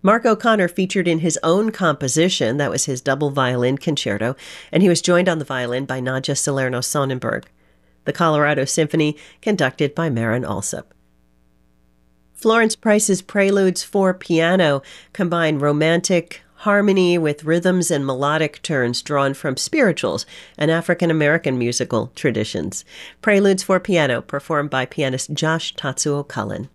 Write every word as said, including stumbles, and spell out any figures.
Mark O'Connor featured in his own composition, that was his double violin concerto, and he was joined on the violin by Nadja Salerno-Sonnenberg. The Colorado Symphony, conducted by Marin Alsop. Florence Price's Preludes for Piano combine romantic harmony with rhythms and melodic turns drawn from spirituals and African-American musical traditions. Preludes for Piano, performed by pianist Josh Tatsuo Cullen.